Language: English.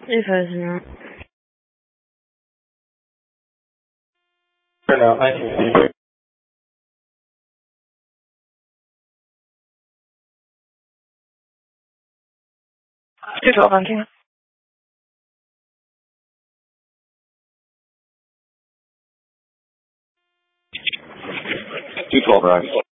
1分。 是的，安心。 这首好听。 212, right?